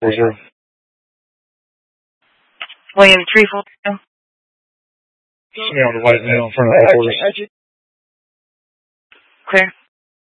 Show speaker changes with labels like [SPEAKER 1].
[SPEAKER 1] 40.
[SPEAKER 2] William 342.
[SPEAKER 1] Somebody on the white male in front of the headquarters.
[SPEAKER 2] Clear.